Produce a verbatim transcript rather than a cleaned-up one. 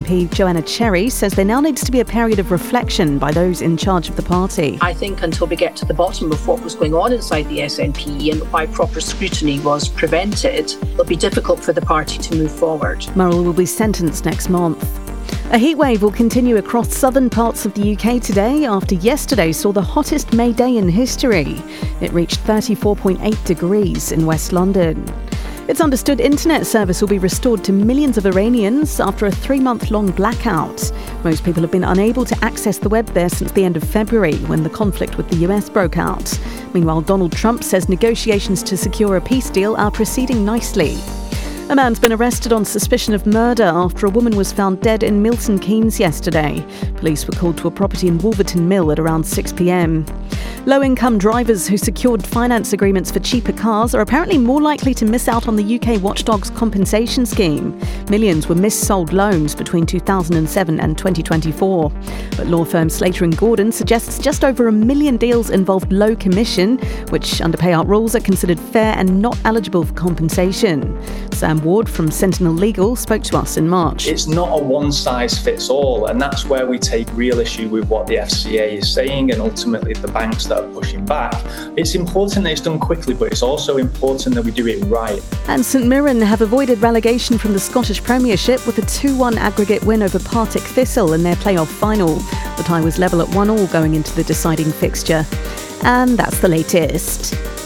P Joanna Cherry says there now needs to be a period of reflection by those in charge of the party. I think until we get to the bottom of what was going on inside the S N P and why proper scrutiny was prevented, it'll be difficult for the party to move forward. Murrell will be sentenced next month. A heatwave will continue across southern parts of the U K today after yesterday saw the hottest May day in history. It reached thirty-four point eight degrees in West London. It's understood internet service will be restored to millions of Iranians after a three-month-long blackout. Most people have been unable to access the web there since the end of February, when the conflict with the U S broke out. Meanwhile, Donald Trump says negotiations to secure a peace deal are proceeding nicely. A man's been arrested on suspicion of murder after a woman was found dead in Milton Keynes yesterday. Police were called to a property in Wolverton Mill at around six p.m. Low-income drivers who secured finance agreements for cheaper cars are apparently more likely to miss out on the U K Watchdog's compensation scheme. Millions were mis-sold loans between two thousand seven and twenty twenty-four. But law firm Slater and Gordon suggests just over a million deals involved low commission, which under payout rules are considered fair and not eligible for compensation. Sam Ward from Sentinel Legal spoke to us in March. It's not a one-size-fits-all, and that's where we take real issue with what the F C A is saying and ultimately the banks that are pushing back. It's important that it's done quickly, but it's also important that we do it right. And St Mirren have avoided relegation from the Scottish Premiership with a two one aggregate win over Partick Thistle in their playoff final. The tie was level at one all going into the deciding fixture. And that's the latest.